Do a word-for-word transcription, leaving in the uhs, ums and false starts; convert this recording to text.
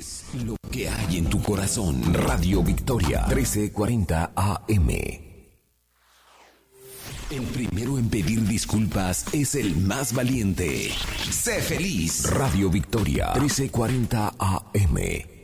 Lo que hay en tu corazón. Radio Victoria trece cuarenta A M. El primero en pedir disculpas es el más valiente. Sé feliz. Radio Victoria trece cuarenta A M.